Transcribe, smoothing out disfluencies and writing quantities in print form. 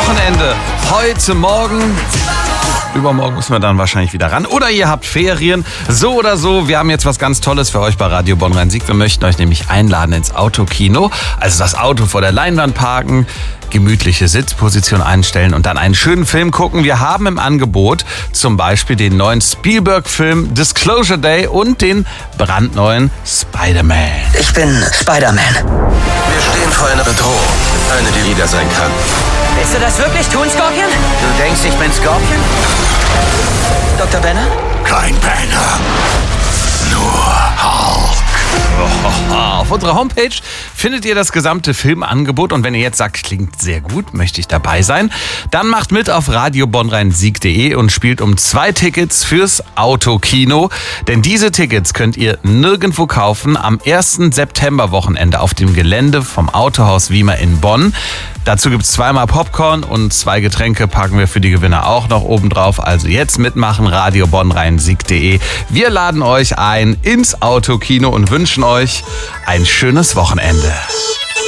Wochenende. Heute Morgen. Übermorgen müssen wir dann wahrscheinlich wieder ran. Oder ihr habt Ferien. So oder so, wir haben jetzt was ganz Tolles für euch bei Radio Bonn-Rhein-Sieg. Wir möchten euch nämlich einladen ins Autokino. Also das Auto vor der Leinwand parken, gemütliche Sitzposition einstellen und dann einen schönen Film gucken. Wir haben im Angebot zum Beispiel den neuen Spielberg-Film Disclosure Day und den brandneuen Spider-Man. Ich bin Spider-Man. Wir stehen vor einer Bedrohung. Eine, die jeder sein kann. Willst du das wirklich tun, Scorpion? Du denkst, ich bin Scorpion? Dr. Banner? Kein Banner. Nur Hulk. Auf unserer Homepage findet ihr das gesamte Filmangebot und wenn ihr jetzt sagt, klingt sehr gut, möchte ich dabei sein, dann macht mit auf radiobonnrheinsieg.de und spielt um 2 Tickets fürs Autokino. Denn diese Tickets könnt ihr nirgendwo kaufen am 1. September-Wochenende auf dem Gelände vom Autohaus Wiemer in Bonn. Dazu gibt's 2-mal Popcorn und 2 Getränke packen wir für die Gewinner auch noch oben drauf. Also jetzt mitmachen, radiobonnrheinsieg.de. Wir laden euch ein ins Autokino und wünschen euch ein schönes Wochenende.